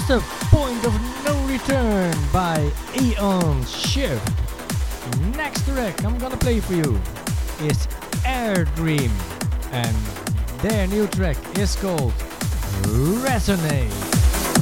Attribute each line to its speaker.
Speaker 1: was the Point of No Return by Aeon Shift. Next track I'm gonna play for you is Air Dream, and their new track is called Resonate.